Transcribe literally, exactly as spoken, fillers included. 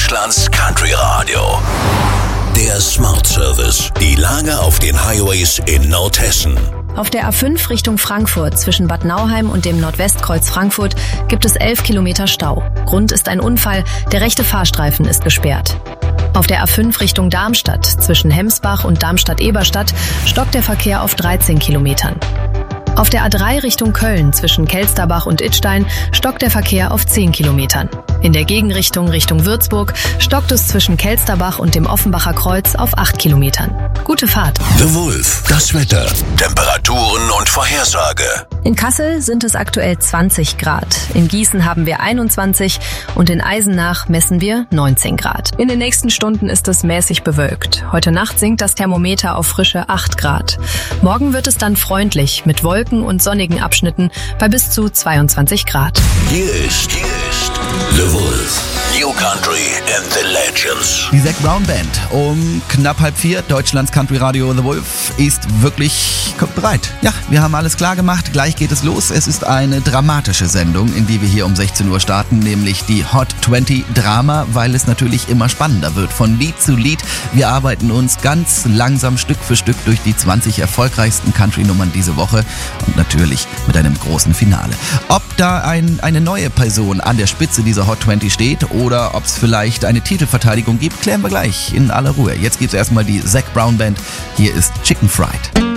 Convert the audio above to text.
Deutschlands Country Radio. Der Smart Service. Die Lage auf den Highways in Nordhessen. Auf der A fünf Richtung Frankfurt zwischen Bad Nauheim und dem Nordwestkreuz Frankfurt gibt es elf Kilometer Stau. Grund ist ein Unfall, der rechte Fahrstreifen ist gesperrt. Auf der A fünf Richtung Darmstadt zwischen Hemsbach und Darmstadt-Eberstadt stockt der Verkehr auf dreizehn Kilometern. Auf der A drei Richtung Köln zwischen Kelsterbach und Idstein stockt der Verkehr auf zehn Kilometern. In der Gegenrichtung Richtung Würzburg stockt es zwischen Kelsterbach und dem Offenbacher Kreuz auf acht Kilometern. Gute Fahrt. The Wolf, das Wetter, Temperaturen und Vorhersage. In Kassel sind es aktuell zwanzig Grad. In Gießen haben wir einundzwanzig und in Eisenach messen wir neunzehn Grad. In den nächsten Stunden ist es mäßig bewölkt. Heute Nacht sinkt das Thermometer auf frische acht Grad. Morgen wird es dann freundlich mit Wolken und sonnigen Abschnitten bei bis zu zweiundzwanzig Grad. Hier ist, hier ist The Wolf. New Country and the Legends. Die Zac Brown Band um knapp halb vier. Deutschlands Country Radio The Wolf ist wirklich bereit. Ja, wir haben alles klar gemacht. Gleich geht es los. Es ist eine dramatische Sendung, in die wir hier um sechzehn Uhr starten, nämlich die Hot zwanzig Drama, weil es natürlich immer spannender wird. Von Lied zu Lied. Wir arbeiten uns ganz langsam Stück für Stück durch die zwanzig erfolgreichsten Country-Nummern diese Woche und natürlich mit einem großen Finale. Ob da ein, eine neue Person an der Spitze dieser Hot zwanzig steht oder ob es vielleicht eine Titelverteidigung gibt, klären wir gleich in aller Ruhe. Jetzt gibt es erstmal die Zac Brown Band. Hier ist Chicken Fried.